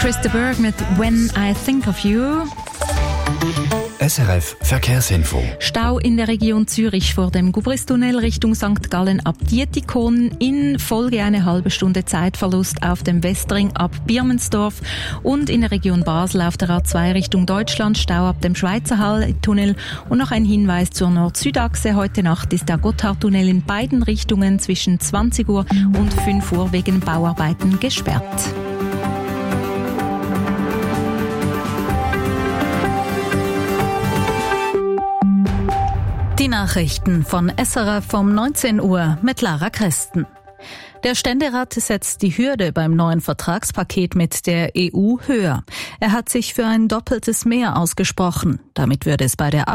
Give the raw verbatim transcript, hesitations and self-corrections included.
Christa Berg mit When I Think of You. S R F Verkehrsinfo. Stau in der Region Zürich vor dem Gubristunnel Richtung Sankt Gallen ab Dietikon. In Folge eine halbe Stunde Zeitverlust auf dem Westring ab Birmensdorf. Und in der Region Basel auf der A zwei Richtung Deutschland Stau ab dem Schweizer Hall-Tunnel. Und noch ein Hinweis zur Nord-Süd-Achse. Heute Nacht ist der Gotthardtunnel in beiden Richtungen zwischen zwanzig Uhr und fünf Uhr wegen Bauarbeiten gesperrt. Die Nachrichten von S R F um neunzehn Uhr mit Lara Christen. Der Ständerat setzt die Hürde beim neuen Vertragspaket mit der E U höher. Er hat sich für ein doppeltes Mehr ausgesprochen. Damit würde es bei der